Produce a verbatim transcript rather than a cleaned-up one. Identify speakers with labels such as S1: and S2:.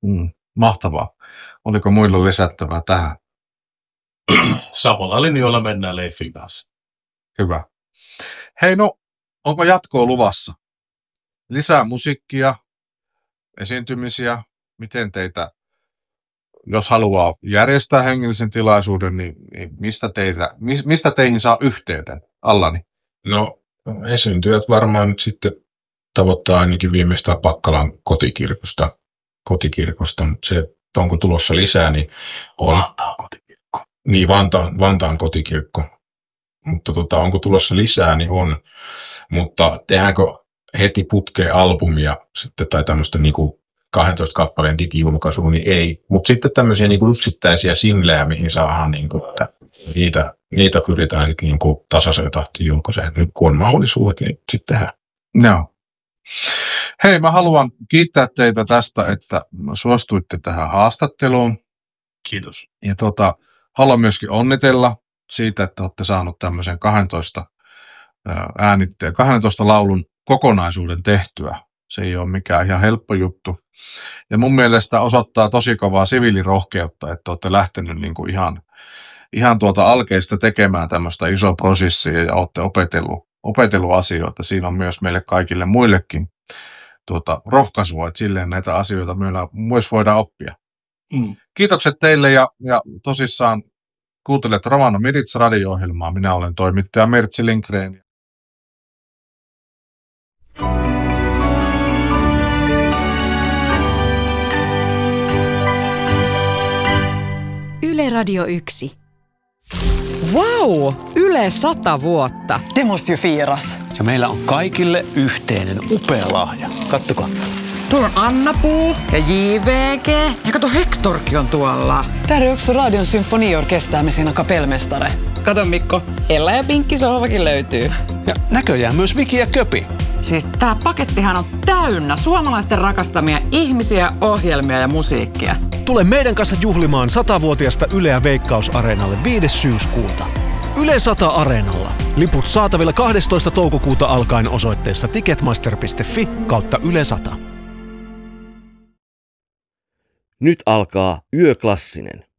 S1: Mm, mahtavaa. Oliko muilla lisättävää tähän?
S2: Samalla linjoilla mennään Leifin kanssa.
S1: Hyvä. Hei, no, onko jatkoa luvassa? Lisää musiikkia, esiintymisiä, miten teitä, jos haluaa järjestää hengellisen tilaisuuden, niin, niin mistä, teitä, mistä teihin saa yhteyden, Allani?
S3: No, esiintyjät varmaan nyt sitten tavoittaa ainakin viimeistään Pakkalan kotikirkosta, kotikirkosta, mutta se, että onko tulossa lisää, niin on.
S2: Vantaan kotikirkko.
S3: Niin, Vantaan, Vantaan kotikirkko. Mutta tota, onko tulossa lisää, niin on. Mutta tehdäänkö heti putkeen albumia sitten, tai tämmöistä niinku kahdentoista kappaleen digijulkaisua, niin ei. Mutta sitten tämmöisiä niinku yksittäisiä singlejä, mihin saadaan, niinku, että niitä, niitä pyritään sitten niinku tasaiseen tahtiin julkaiseen. Nyt kun on mahdollisuudet, niin sitten tehdään.
S1: Joo. Hei, mä haluan kiittää teitä tästä, että suostuitte tähän haastatteluun.
S2: Kiitos.
S1: Ja tota, haluan myöskin onnitella siitä, että olette saanut tämmöisen kaksitoista äänitteen, kaksitoista laulun kokonaisuuden tehtyä. Se ei ole mikään ihan helppo juttu. Ja mun mielestä osoittaa tosi kovaa siviilirohkeutta, että olette lähtenyt niin kuin ihan, ihan tuota alkeista tekemään tämmöistä isoa prosessia ja olette opetellut, opetellut asioita. Siinä on myös meille kaikille muillekin tuota rohkaisua, että silleen näitä asioita myös voidaan oppia.
S2: Mm.
S1: Kiitokset teille ja, ja tosissaan kuuntelet Romano Midits radio-ohjelmaa. Minä olen toimittaja Mertsi Lindgren.
S4: Yle Radio yksi.
S5: Vau! Yle sata vuotta.
S6: Det måste ju firas.
S7: Ja meillä on kaikille yhteinen upea lahja. Kattokaa.
S5: Tuolla on Anna-Puu ja J V G. Ja kato, Hektorkin on tuolla.
S6: Där är också Radion symfoniorkester med sina kapellmästare.
S5: Kato Mikko, Ella ja Pinkki sohvakin löytyy.
S7: Ja näköjään myös Viki ja Köpi.
S5: Siis tää pakettihan on täynnä suomalaisten rakastamia ihmisiä, ohjelmia ja musiikkia.
S8: Tule meidän kanssa juhlimaan satavuotiasta Yleä Veikkaus-areenalle viides syyskuuta. Yle sata Areenalla. Liput saatavilla kahdestoista toukokuuta alkaen osoitteessa ticketmaster piste fi kautta Yle sata.
S9: Nyt alkaa Yöklassinen.